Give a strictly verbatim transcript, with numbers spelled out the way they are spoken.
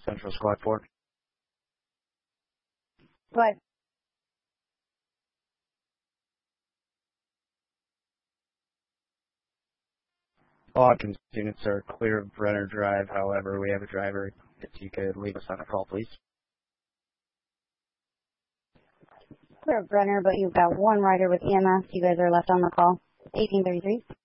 Central Squad four. What? All Hopkins units are clear of Brenner Drive. However, we have a driver. If you could leave us on a call, please. Clear of Brenner, but you've got one rider with E M S. You guys are left on the call. eighteen thirty-three.